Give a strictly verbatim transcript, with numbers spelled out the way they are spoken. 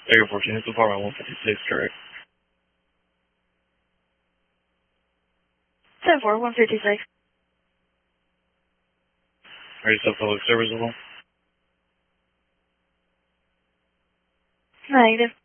Area fourteen, it's apartment one fifty-six, correct? ten four, one fifty-six. Are you still public service alone? Negative.